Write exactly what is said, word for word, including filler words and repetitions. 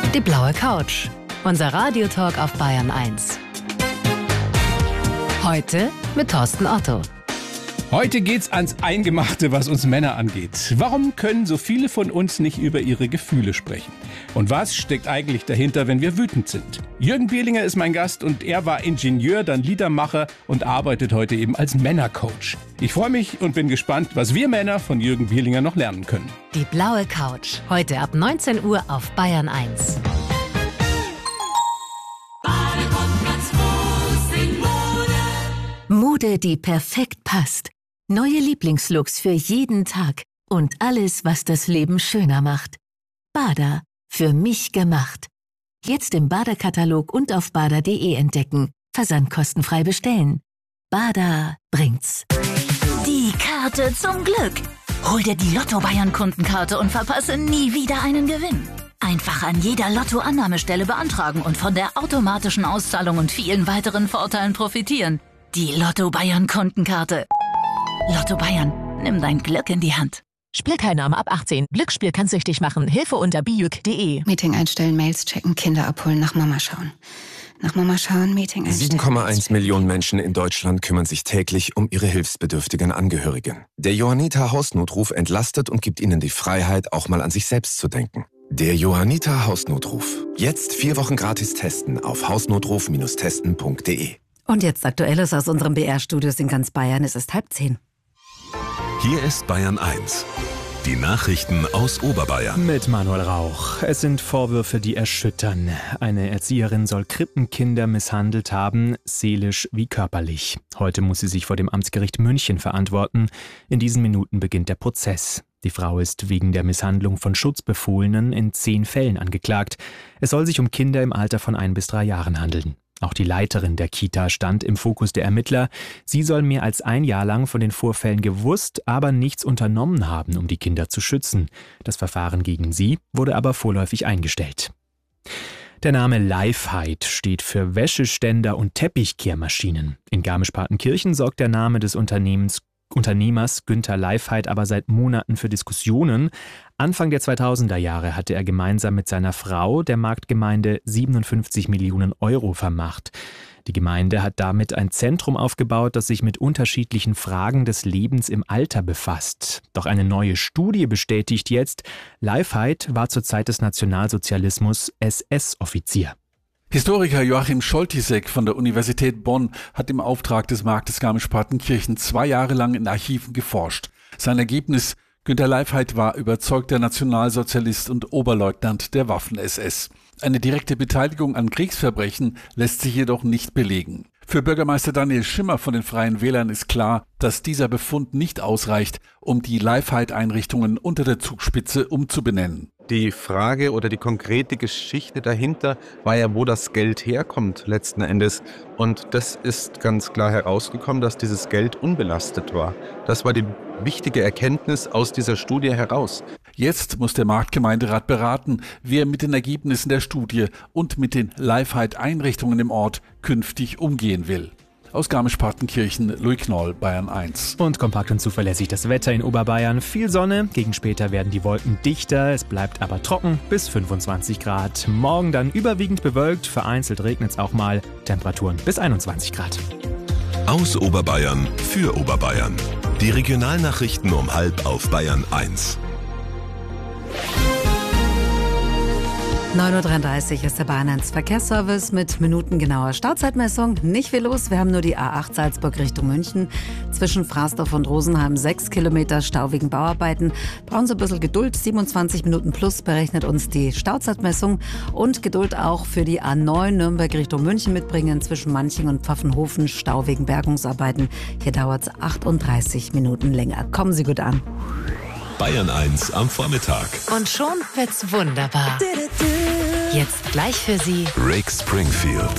Die blaue Couch. Unser Radiotalk auf Bayern eins. Heute mit Thorsten Otto. Heute geht's ans Eingemachte, was uns Männer angeht. Warum können so viele von uns nicht über ihre Gefühle sprechen? Und was steckt eigentlich dahinter, wenn wir wütend sind? Jürgen Bierlinger ist mein Gast und er war Ingenieur, dann Liedermacher und arbeitet heute eben als Männercoach. Ich freue mich und bin gespannt, was wir Männer von Jürgen Bierlinger noch lernen können. Die blaue Couch. Heute ab neunzehn Uhr auf Bayern eins. Mode, die perfekt passt. Neue Lieblingslooks für jeden Tag und alles, was das Leben schöner macht. Bada, für mich gemacht. Jetzt im Bada-Katalog und auf bada punkt de entdecken. Versand kostenfrei bestellen. Bada bringt's. Die Karte zum Glück. Hol dir die Lotto-Bayern-Kundenkarte und verpasse nie wieder einen Gewinn. Einfach an jeder Lotto-Annahmestelle beantragen und von der automatischen Auszahlung und vielen weiteren Vorteilen profitieren. Die Lotto-Bayern-Kundenkarte. Lotto Bayern, nimm dein Glück in die Hand. Spielteilnahme ab achtzehn. Glücksspiel kann süchtig machen. Hilfe unter bijuk punkt de. Meeting einstellen, Mails checken, Kinder abholen, nach Mama schauen. Nach Mama schauen, Meeting einstellen. sieben Komma eins Millionen Menschen in Deutschland kümmern sich täglich um ihre hilfsbedürftigen Angehörigen. Der Johanniter Hausnotruf entlastet und gibt ihnen die Freiheit, auch mal an sich selbst zu denken. Der Johanniter Hausnotruf. Jetzt vier Wochen gratis testen auf hausnotruf Bindestrich testen Punkt de. Und jetzt Aktuelles aus unserem B R-Studios in ganz Bayern. Es ist halb zehn. Hier ist Bayern eins. Die Nachrichten aus Oberbayern. Mit Manuel Rauch. Es sind Vorwürfe, die erschüttern. Eine Erzieherin soll Krippenkinder misshandelt haben, seelisch wie körperlich. Heute muss sie sich vor dem Amtsgericht München verantworten. In diesen Minuten beginnt der Prozess. Die Frau ist wegen der Misshandlung von Schutzbefohlenen in zehn Fällen angeklagt. Es soll sich um Kinder im Alter von ein bis drei Jahren handeln. Auch die Leiterin der Kita stand im Fokus der Ermittler. Sie soll mehr als ein Jahr lang von den Vorfällen gewusst, aber nichts unternommen haben, um die Kinder zu schützen. Das Verfahren gegen sie wurde aber vorläufig eingestellt. Der Name Lifehide steht für Wäscheständer und Teppichkehrmaschinen. In Garmisch-Partenkirchen sorgt der Name des Unternehmens Unternehmers Günther Lifehide aber seit Monaten für Diskussionen. Anfang der zweitausender Jahre hatte er gemeinsam mit seiner Frau der Marktgemeinde siebenundfünfzig Millionen Euro vermacht. Die Gemeinde hat damit ein Zentrum aufgebaut, das sich mit unterschiedlichen Fragen des Lebens im Alter befasst. Doch eine neue Studie bestätigt jetzt, Lifehide war zur Zeit des Nationalsozialismus S S-Offizier. Historiker Joachim Scholtisek von der Universität Bonn hat im Auftrag des Marktes Garmisch-Partenkirchen zwei Jahre lang in Archiven geforscht. Sein Ergebnis: Günther Lifehide war überzeugter Nationalsozialist und Oberleutnant der Waffen-S S. Eine direkte Beteiligung an Kriegsverbrechen lässt sich jedoch nicht belegen. Für Bürgermeister Daniel Schimmer von den Freien Wählern ist klar, dass dieser Befund nicht ausreicht, um die Lifehide-Einrichtungen unter der Zugspitze umzubenennen. Die Frage oder die konkrete Geschichte dahinter war ja, wo das Geld herkommt letzten Endes. Und das ist ganz klar herausgekommen, dass dieses Geld unbelastet war. Das war die wichtige Erkenntnis aus dieser Studie heraus. Jetzt muss der Marktgemeinderat beraten, wie er mit den Ergebnissen der Studie und mit den Lifehide-Einrichtungen im Ort künftig umgehen will. Aus Garmisch-Partenkirchen, Louis Knoll, Bayern eins. Und kompakt und zuverlässig das Wetter in Oberbayern. Viel Sonne, gegen später werden die Wolken dichter, es bleibt aber trocken bis fünfundzwanzig Grad. Morgen dann überwiegend bewölkt, vereinzelt regnet es auch mal, Temperaturen bis einundzwanzig Grad. Aus Oberbayern für Oberbayern. Die Regionalnachrichten um halb auf Bayern eins. neun Uhr dreiunddreißig ist der Bayern eins Verkehrsservice mit minutengenauer Stauzeitmessung. Nicht viel los, wir haben nur die A acht Salzburg Richtung München. Zwischen Frasdorf und Rosenheim sechs Kilometer Stau wegen Bauarbeiten. Brauchen Sie ein bisschen Geduld, siebenundzwanzig Minuten plus berechnet uns die Stauzeitmessung. Und Geduld auch für die A neun Nürnberg Richtung München mitbringen. Zwischen Manching und Pfaffenhofen Stau wegen Bergungsarbeiten. Hier dauert es achtunddreißig Minuten länger. Kommen Sie gut an. Bayern eins am Vormittag. Und schon wird's wunderbar. Jetzt gleich für Sie Rick Springfield.